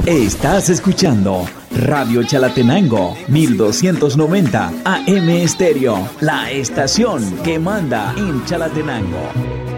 Estás escuchando Radio Chalatenango 1290 AM Estéreo, la estación que manda en Chalatenango.